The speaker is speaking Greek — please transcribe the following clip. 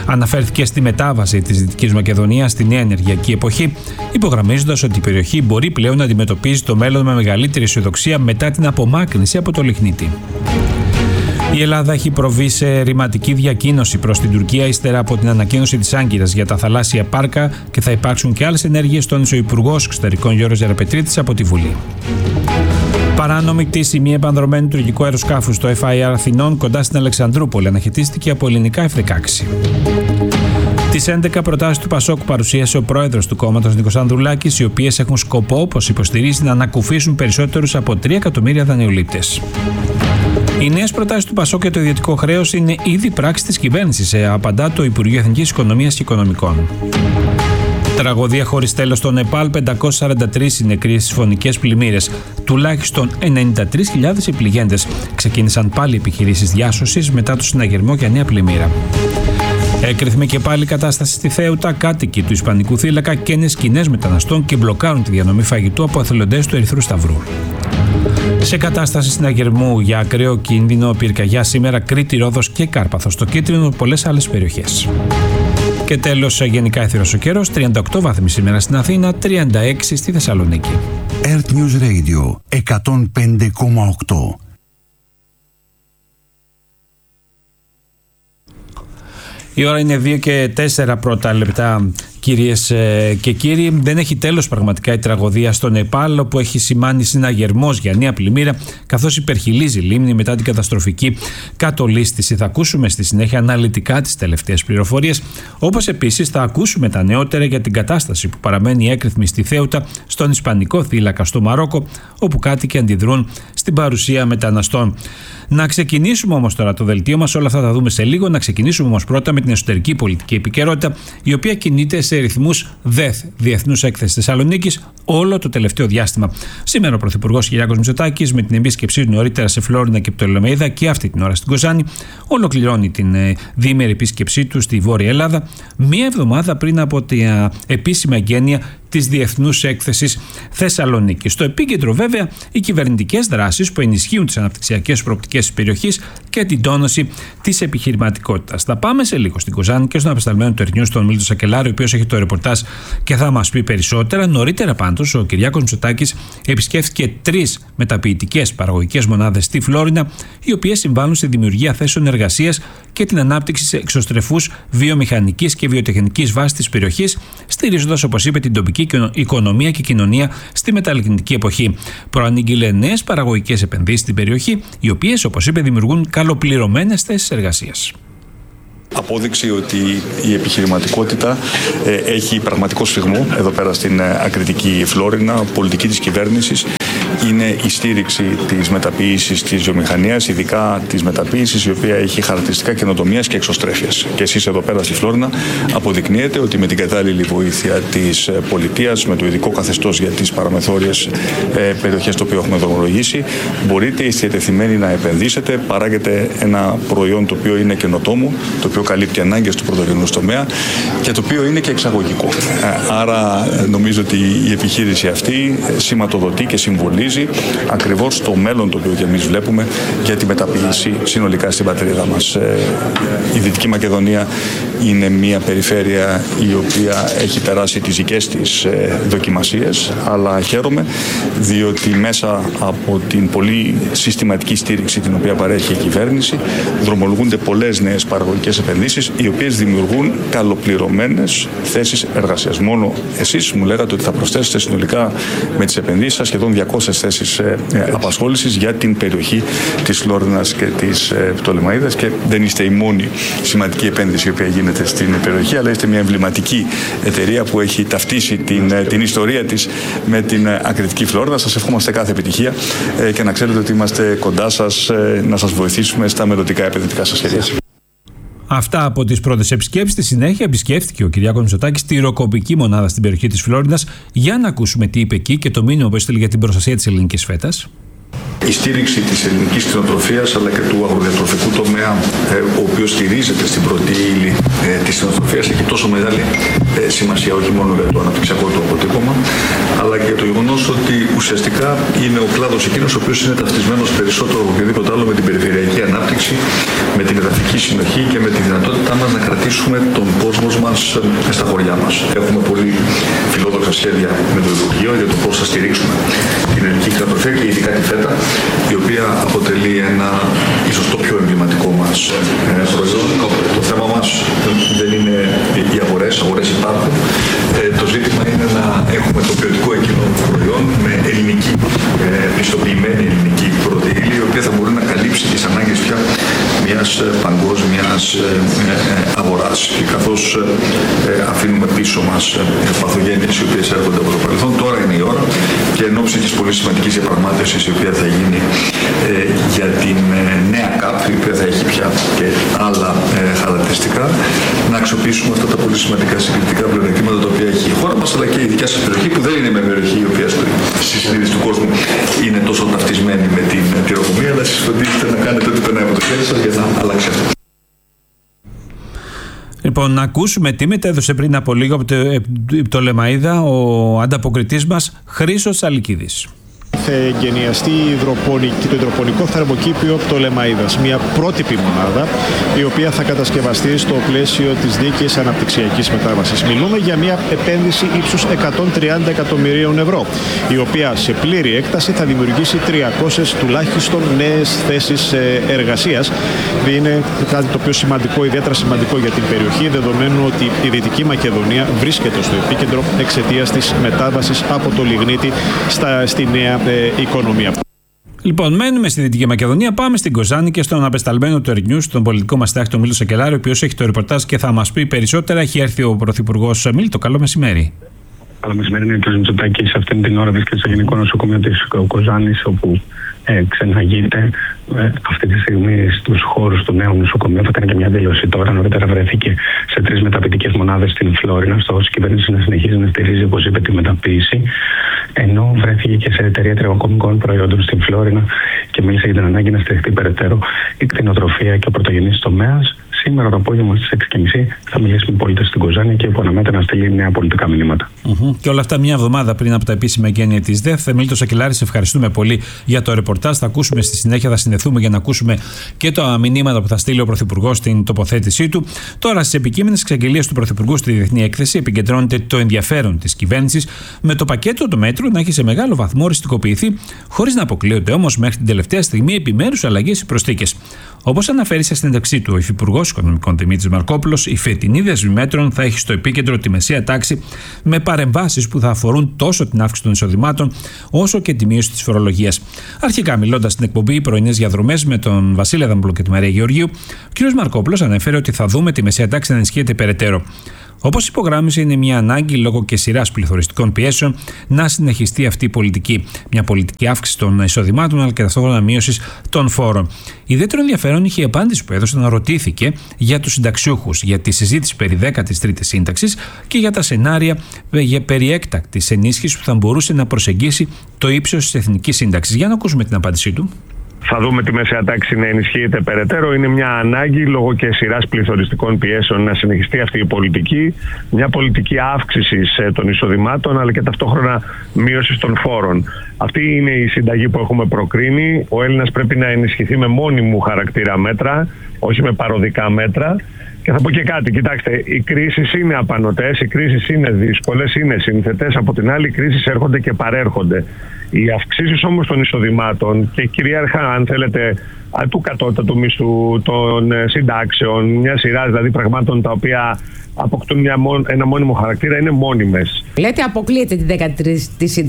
Αναφέρθηκε στη μετάβαση της Δυτικής Μακεδονίας στη νέα ενεργειακή εποχή, υπογραμμίζοντας ότι η περιοχή μπορεί πλέον να αντιμετωπίζει το μέλλον με μεγαλύτερη αισιοδοξία μετά την απομάκρυνση από το λιχνίτη. Η Ελλάδα έχει προβεί σε ρηματική διακοίνωση προς την Τουρκία ύστερα από την ανακοίνωση της Άγκυρας για τα θαλάσσια πάρκα και θα υπάρξουν και άλλες ενέργειες, τόνισε ο Υπουργός Εξωτερικών Γιώργος Γεραπετρίτης από τη Βουλή. Παράνομη κτήση μη επανδρωμένου τουρκικού αεροσκάφου στο FIR Αθηνών κοντά στην Αλεξανδρούπολη αναχαιτίστηκε από ελληνικά F-16. Τις 11 προτάσεις του Πασόκ παρουσίασε ο πρόεδρος του κόμματος Νίκος Ανδρουλάκης, οι οποίες έχουν σκοπό, όπως υποστηρίζει, να ανακουφίσουν περισσότερους από 3 εκατομμύρια δανειολήπτες. Οι νέες προτάσεις του Πασόκ για το ιδιωτικό χρέος είναι ήδη πράξη της κυβέρνησης, απαντά το Υπουργείο Εθνικής Οικονομίας και Οικονομικών. Τραγωδία χωρίς τέλος στο Νεπάλ, 543 οι νεκροί στις φωνικές πλημμύρες. Τουλάχιστον 93.000 οι πληγέντες. Ξεκίνησαν πάλι επιχειρήσεις διάσωσης μετά το συναγερμό για νέα πλημμύρα. Έκρηθμη και πάλι κατάσταση στη Θέουτα. Κάτοικοι του Ισπανικού θύλακα καίνε σκηνές μεταναστών και μπλοκάρουν τη διανομή φαγητού από εθελοντές του Ερυθρού Σταυρού. Σε κατάσταση συναγερμού για ακραίο κίνδυνο, πυρκαγιά σήμερα Κρήτη, Ρόδος και Κάρπαθο. Στο Κίτρινο, πολλές άλλες περιοχές. Και τέλος, γενικά αιθηρός ο καιρός, 38 βαθμοί σήμερα στην Αθήνα, 36 στη Θεσσαλονίκη. Earth News Radio 105,8. Η ώρα είναι 2 και 4 πρώτα λεπτά, κυρίες και κύριοι. Δεν έχει τέλος πραγματικά η τραγωδία στο Νεπάλ, όπου έχει σημάνει συναγερμός για νέα πλημμύρα, καθώς υπερχειλίζει η λίμνη μετά την καταστροφική κατολίσθηση. Θα ακούσουμε στη συνέχεια αναλυτικά τις τελευταίες πληροφορίες, όπως επίσης θα ακούσουμε τα νεότερα για την κατάσταση που παραμένει έκρηθμη στη Θέουτα, στον Ισπανικό θύλακα στο Μαρόκο, όπου κάτοικοι αντιδρούν στην παρουσία μεταναστών. Να ξεκινήσουμε όμως τώρα το δελτίο μας, όλα αυτά θα δούμε σε λίγο. Να ξεκινήσουμε όμως πρώτα με την εσωτερική πολιτική επικαιρότητα, η οποία κινείται σε ρυθμούς ΔΕΘ, Διεθνούς Έκθεσης Θεσσαλονίκης, όλο το τελευταίο διάστημα. Σήμερα ο Πρωθυπουργός Κυριάκος Μητσοτάκης, με την επίσκεψή του νωρίτερα σε Φλόρινα και Πτολεμαΐδα και αυτή την ώρα στην Κοζάνη, ολοκληρώνει την διήμερη επίσκεψή του στη Βόρεια Ελλάδα, μία εβδομάδα πριν από την επίσημη εγγένεια της Διεθνούς Έκθεσης Θεσσαλονίκης. Στο επίκεντρο, βέβαια, οι κυβερνητικές δράσεις που ενισχύουν τις αναπτυξιακές προοπτικές της περιοχής και την τόνωση της επιχειρηματικότητας. Θα πάμε σε λίγο στην Κοζάνη και στον απεσταλμένο του Ερνιούς, τον Μίλτο Σακελάρη, ο οποίος έχει το ρεπορτάζ και θα μας πει περισσότερα. Νωρίτερα πάντως, ο Κυριάκος Μητσοτάκης επισκέφθηκε 3 μεταποιητικές παραγωγικές μονάδες στη Φλόρινα, οι οποίες συμβάλλουν στη δημιουργία θέσεων εργασίας και την ανάπτυξη εξωστρεφούς βιομηχανικής και βιοτεχνικής βάσης της περιοχής, στηρίζοντας, όπως είπε, την τοπική οικονομία και κοινωνία στη μεταλλεκτική εποχή. Προανήγγειλε νέες παραγωγικές επενδύσεις στην περιοχή, οι οποίες, όπως είπε, δημιουργούν καλοπληρωμένες θέσεις εργασίας. Απόδειξη ότι η επιχειρηματικότητα έχει πραγματικό σφιγμό εδώ πέρα στην ακριτική Φλόρινα. Πολιτική της κυβέρνησης είναι η στήριξη της μεταποίησης της βιομηχανίας, ειδικά της μεταποίησης η οποία έχει χαρακτηριστικά καινοτομίας και εξωστρέφειας. Και εσείς εδώ πέρα στη Φλόρινα αποδεικνύετε ότι με την κατάλληλη βοήθεια της πολιτείας, με το ειδικό καθεστώς για τις παραμεθόριες περιοχές το οποίο έχουμε δρομολογήσει, μπορείτε διατεθειμένοι να επενδύσετε, παράγετε ένα προϊόν το οποίο είναι καινοτόμο, το οποίο καλύπτει ανάγκες του πρωτογενούς τομέα και το οποίο είναι και εξαγωγικό. Άρα νομίζω ότι η επιχείρηση αυτή σηματοδοτεί και συμβολίζει ακριβώς το μέλλον το οποίο και εμείς βλέπουμε για τη μεταποίηση συνολικά στην πατρίδα μας. Η Δυτική Μακεδονία είναι μια περιφέρεια η οποία έχει περάσει τις δικές της δοκιμασίες, αλλά χαίρομαι διότι μέσα από την πολύ συστηματική στήριξη την οποία παρέχει η κυβέρνηση δρομολογούνται πολλές νέες παραγωγικές επενδύσεις οι οποίες δημιουργούν καλοπληρωμένες θέσεις εργασίας. Μόνο εσείς μου λέγατε ότι θα προσθέσετε συνολικά με τις επενδύσεις σας σχεδόν 200 θέσεις απασχόλησης για την περιοχή της Φλόρινας και της Πτολεμαΐδας και δεν είστε η μόνη σημαντική επένδυση η οποία γίνεται στην περιοχή, αλλά είστε μια εμβληματική εταιρεία που έχει ταυτίσει την ιστορία της με την ακριτική Φλόρινα. Σας ευχόμαστε κάθε επιτυχία και να ξέρετε ότι είμαστε κοντά σας να σας βοηθήσουμε στα μελλοντικά επενδυτικά σας σχέδια. Αυτά από τις πρώτες επισκέψεις. Στη συνέχεια επισκέφθηκε ο Κυριάκος Μητσοτάκης τη ροκοπική μονάδα στην περιοχή της Φλόρινας για να ακούσουμε τι είπε εκεί και το μήνυμα που έστειλε για την προστασία της ελληνικής φέτας. Η στήριξη της ελληνικής κτηνοτροφίας αλλά και του αγροδιατροφικού τομέα, ο οποίος στηρίζεται στην πρώτη ύλη της κτηνοτροφίας, έχει τόσο μεγάλη σημασία όχι μόνο για το αναπτυξιακό του αποτύπωμα, αλλά και το γεγονός ότι ουσιαστικά είναι ο κλάδος εκείνος ο οποίος είναι ταυτισμένος περισσότερο από οποιοδήποτε άλλο με την περιφερειακή ανάπτυξη, με την εδαφική συνοχή και με τη δυνατότητά μας να κρατήσουμε τον κόσμο μας στα χωριά μας. Έχουμε πολύ φιλόδοξα σχέδια με το Υπουργείο για το πώς θα στηρίξουμε την ελληνική κτηνοτροφία και ειδικά τη φέτα, η οποία αποτελεί ένα ίσως το πιο εμβληματικό μας προϊόν. Το θέμα μας δεν είναι οι αγορές υπάρχουν. Το ζήτημα είναι να έχουμε το ποιοτικό εκείνο προϊόν με ελληνική, πιστοποιημένη ελληνική πρώτη ύλη, η οποία θα μπορεί να καλύψει τις ανάγκες πια μιας παγκόσμιας αγοράς. Και καθώς αφήνουμε πίσω μας παθογένειες οι οποίες έρχονται από το παρελθόν, τώρα είναι η ώρα και εν ώψη της πολύ σημαντικής διαπραγμάτευσης η οποία θα γίνει για την νέα ΚΑΠ, η οποία θα έχει πια και άλλα χαρακτηριστικά, να αξιοποιήσουμε αυτά τα πολύ σημαντικά συγκριτικά πλεονεκτήματα τα οποία έχει η χώρα μας, αλλά και η δικιά σας περιοχή, που δεν είναι μια περιοχή η οποία στη συνείδηση του κόσμου είναι τόσο ταυτισμένη με την τυροκομεία, αλλά εσείς φροντίζετε να κάνετε ό,τι περνάει από το χέρι σας για να αλλάξει αυτό. Λοιπόν, να ακούσουμε τι μετέδωσε πριν από λίγο από το Λεμαΐδα ο ανταποκριτής μας Χρήστος Τσαλικίδης. Θα εγκαινιαστεί το υδροπονικό θερμοκήπιο Πτολεμαΐδας, μια πρότυπη μονάδα η οποία θα κατασκευαστεί στο πλαίσιο της δίκαιης αναπτυξιακής μετάβασης. Μιλούμε για μια επένδυση ύψους 130 εκατομμυρίων ευρώ, η οποία σε πλήρη έκταση θα δημιουργήσει 300 τουλάχιστον νέες θέσεις εργασίας. Είναι κάτι το οποίο σημαντικό, ιδιαίτερα σημαντικό για την περιοχή, δεδομένου ότι η Δυτική Μακεδονία βρίσκεται στο επίκεντρο εξαιτίας της μετάβασης από το λιγνίτη στη νέα οικονομία. Λοιπόν, μένουμε στη Δυτική Μακεδονία, πάμε στην Κοζάνη και στον απεσταλμένο του Ερνιούς, τον πολιτικό μας συντάκτη, τον Μίλτο Σακελάρη, ο οποίος έχει το ρεπορτάζ και θα μας πει περισσότερα. Έχει έρθει ο Πρωθυπουργός. Μίλτο, καλό μεσημέρι. Καλό μεσημέρι, είναι ο κ. Μητσοτάκης. Αυτήν την ώρα βρίσκεται στο Γενικό Νοσοκομείο της Κοζάνης, όπου ξεναγείται αυτή τη στιγμή στους χώρους του νέου νοσοκομείου. Θα κάνει και μια δήλωση τώρα. Νωρίτερα βρέθηκε σε 3 μεταποιητικές μονάδες στην Φλόρινα. Στόχος της κυβέρνησης να συνεχίζει να στηρίζει, όπως είπε, τη μεταποίηση. Ενώ βρέθηκε και σε εταιρεία τριγωνικών προϊόντων στην Φλόρινα και μίλησε για την ανάγκη να στηριχτεί περαιτέρω η κτηνοτροφία και ο πρωτογενής τομέας. Σήμερα το απόγευμα στις 6.30 θα μιλήσει με πολίτες στην Κοζάνη και αναμένεται να στείλει νέα πολιτικά μηνύματα. Και όλα αυτά μια εβδομάδα πριν από τα επίσημα εγγένεια της ΔΕΘ. Μίλτο Σακελάρη, σε ευχαριστούμε πολύ για το ρεπορτάζ. Θα ακούσουμε στη συνέχεια, θα συνδεθούμε για να ακούσουμε και τα μηνύματα που θα στείλει ο Πρωθυπουργός στην τοποθέτησή του. Τώρα, στις επικείμενες εξαγγελίες του Πρωθυπουργού στη Διεθνή Έκθεση, επικεντρώνεται το ενδιαφέρον της κυβέρνησης με το πακέτο του μέτρου να έχει σε μεγάλο βαθμό οριστικοποιηθεί, χωρίς να αποκλείονται όμως μέχρι την τελευταία στιγμή επιμέρους αλλαγές ή προσθήκες. Όπως αναφέρει σε συνέντευξή του ο Υφυπουργός Οικονομικών Δημήτρης Μαρκόπουλος, η φετινή δέσμη μέτρων θα έχει στο επίκεντρο τη μεσαία τάξη με παρεμβάσεις που θα αφορούν τόσο την αύξηση των εισοδημάτων όσο και τη μείωση της φορολογίας. Αρχικά, μιλώντας στην εκπομπή Πρωινές Διαδρομές με τον Βασίλη Αδαμόπουλο και τη Μαρία Γεωργίου, ο κ. Μαρκόπουλος ανέφερε ότι θα δούμε τη μεσαία τάξη να ενισχύεται περαιτέρω. Όπως υπογράμμισε, είναι μια ανάγκη λόγω και σειράς πληθωριστικών πιέσεων να συνεχιστεί αυτή η πολιτική. Μια πολιτική αύξηση των εισοδημάτων αλλά και ταυτόχρονα μείωση των φόρων. Ιδιαίτερο ενδιαφέρον είχε η απάντηση που έδωσε να ρωτήθηκε για τους συνταξιούχους, για τη συζήτηση περί 13ης σύνταξης και για τα σενάρια περί έκτακτης ενίσχυσης που θα μπορούσε να προσεγγίσει το ύψος της εθνικής σύνταξης. Για να ακούσουμε την απάντησή του. Θα δούμε τη μεσαία τάξη να ενισχύεται περαιτέρω. Είναι μια ανάγκη λόγω και σειράς πληθωριστικών πιέσεων να συνεχιστεί αυτή η πολιτική. Μια πολιτική αύξησης των εισοδημάτων αλλά και ταυτόχρονα μείωσης των φόρων. Αυτή είναι η συνταγή που έχουμε προκρίνει. Ο Έλληνας πρέπει να ενισχυθεί με μόνιμου χαρακτήρα μέτρα, όχι με παροδικά μέτρα. Και θα πω και κάτι, κοιτάξτε, οι κρίσεις είναι απανωτές, οι κρίσεις είναι δύσκολες, είναι σύνθετες. Από την άλλη, οι κρίσεις έρχονται και παρέρχονται. Οι αυξήσεις όμως των εισοδημάτων και κυρίαρχα, αν θέλετε, του κατώτατου μισθού, των συντάξεων, μια σειρά δηλαδή πραγμάτων τα οποία αποκτούν ένα μόνιμο χαρακτήρα, είναι μόνιμες. Λέτε αποκλείεται τη 13η σύνταξη.